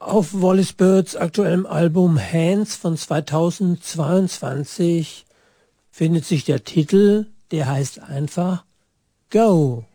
Auf Wallis Birds aktuellem Album Hands von 2022 findet sich der Titel, der heißt einfach Go.